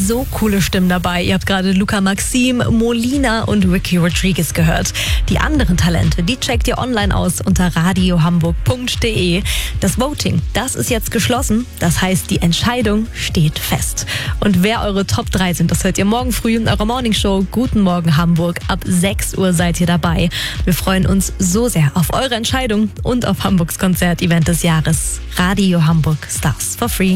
so coole Stimmen dabei. Ihr habt gerade Luca Maxim, Molina und Ricky Rodriguez gehört. Die anderen Talente, die checkt ihr online aus unter radiohamburg.de. Das Voting, das ist jetzt geschlossen. Das heißt, die Entscheidung steht fest. Und wer eure Top 3 sind, das hört ihr morgen früh in eurer Morningshow. Guten Morgen Hamburg. Ab 6 Uhr seid ihr dabei. Wir freuen uns so sehr auf eure Entscheidung und auf Hamburgs Konzert-Event des Jahres. Radio Hamburg Stars for Free.